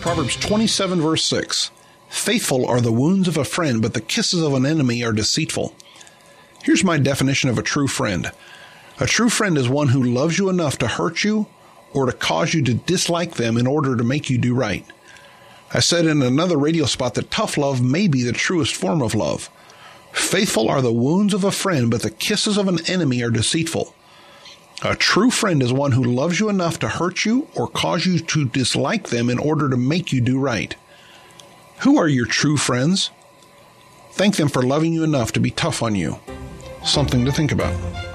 Proverbs 27, verse 6. Faithful are the wounds of a friend, but the kisses of an enemy are deceitful. Here's my definition of a true friend. A true friend is one who loves you enough to hurt you or to cause you to dislike them in order to make you do right. I said in another radio spot that tough love may be the truest form of love. Faithful are the wounds of a friend, but the kisses of an enemy are deceitful. A true friend is one who loves you enough to hurt you or cause you to dislike them in order to make you do right. Who are your true friends? Thank them for loving you enough to be tough on you. Something to think about.